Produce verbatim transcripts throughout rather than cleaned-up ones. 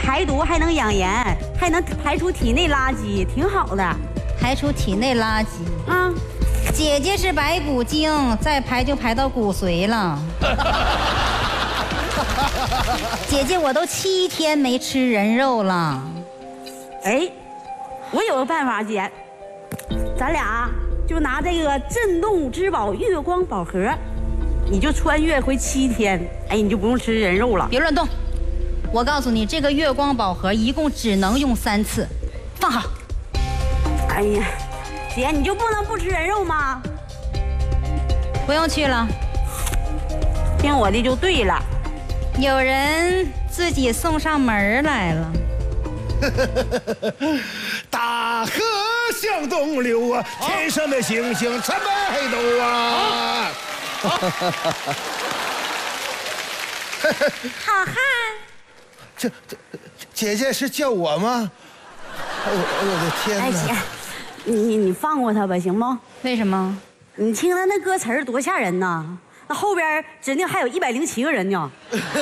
排毒，还能养颜，还能排出体内垃圾，挺好的。 排出体内垃圾啊！ 姐姐是白骨精，再排就排到骨髓了。姐姐，我都七天没吃人肉了。 哎，我有个办法，姐，咱俩就拿这个震动之宝月光宝盒，你就穿越回七天，哎，你就不用吃人肉了。 别乱动！我告诉你，这个月光宝盒一共只能用三次，放好。 哎呀，姐，你就不能不吃人肉吗？ 不用去了， 听我的就对了。 有人自己送上门来了。 大河向东流啊，天上的星星参北斗啊。 好汉， 这这姐姐是叫我吗？哎呦哎呦我的天哪！ 哎姐，你你你放过他吧，行不？ 为什么？ 你听他那歌词儿多吓人呐！那后边指定还有一百零七个人呢。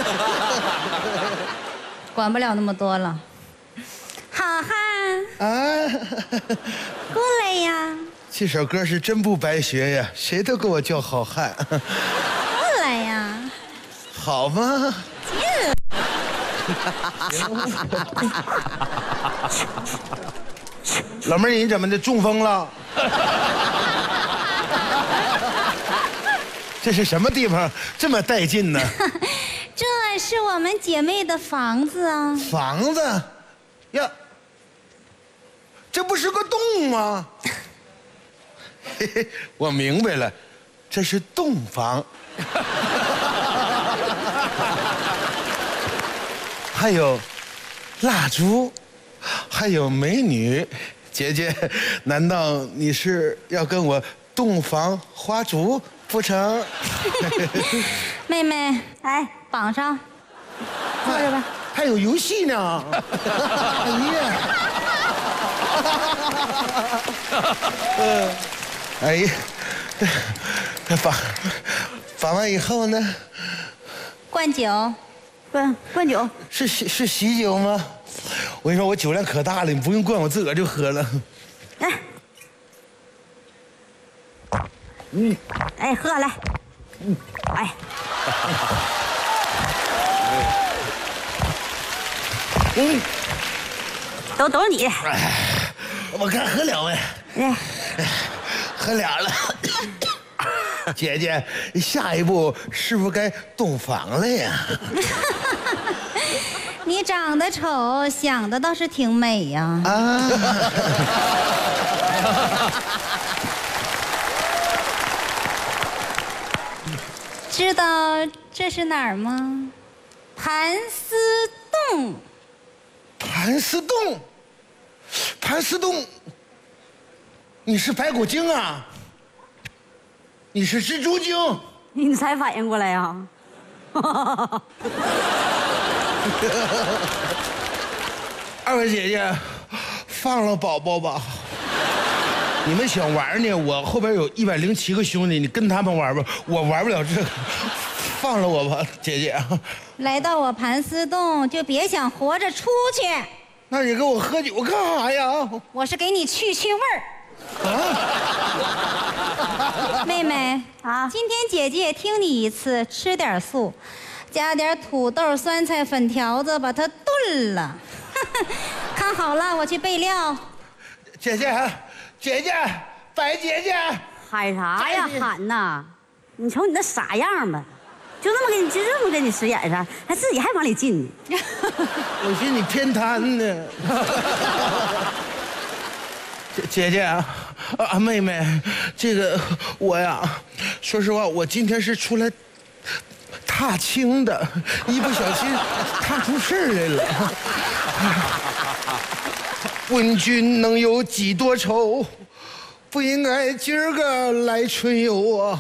管不了那么多了。好汉啊， 过来呀！ 这首歌是真不白学呀，谁都给我叫好汉。 过来呀！ 好吗？老妹儿，你怎么的中风了？这是什么地方这么带劲呢？ 这是我们姐妹的房子啊。 房子呀，这不是个洞吗？嘿嘿，我明白了，这是洞房。还有蜡烛，还有美女。姐姐，难道你是要跟我洞房花烛不成？ 妹妹，哎，绑上，坐着吧。 还有游戏呢。哎呀，嗯，哎呀，绑绑完以后呢？ 灌酒。 灌灌酒是喜是喜酒吗？我跟你说，我酒量可大了，你不用灌，我自个儿就喝了。 来，嗯，哎，喝来，嗯，哎，嗯，都都是你。 我看喝了呗。 哎， 喝俩了。姐姐，下一步是不是该洞房了呀？ 你长得丑，想的倒是挺美呀。 啊！ 知道这是哪儿吗？盘丝洞。 盘丝洞，盘丝洞，你是白骨精啊？你是蜘蛛精？ 你才反应过来呀？ 二位姐姐，放了宝宝吧。你们想玩呢，我后边有一百零七个兄弟，你跟他们玩吧，我玩不了这个。放了我吧，姐姐。 来到我盘丝洞，就别想活着出去。 那你跟我喝酒干啥呀？ 我是给你去去味儿。 啊！ 妹妹啊，今天姐姐也听你一次，吃点素，加点土豆、酸菜、粉条子，把它炖了。看好了，我去备料。 姐姐，姐姐，白姐姐， 喊啥呀？喊呐！你瞅你那傻样吧，就那么给你，就这么跟你使眼色，还自己还往里进呢。 我寻思你偏瘫呢。姐姐姐啊，啊妹妹，这个我呀，说实话，我今天是出来踏青的，一不小心踏出事儿来了。问君能有几多愁？不应该今儿个来春游啊。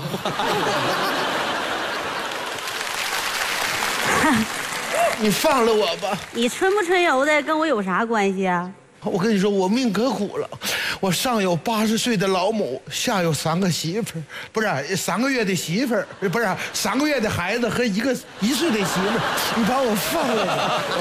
你放了我吧。 你春不春游的跟我有啥关系啊？ 我跟你说，我命可苦了，我上有八十岁的老母，下有三个媳妇儿，不是三个月的媳妇儿，不是三个月的孩子和一个一岁的媳妇儿，你把我放了吧。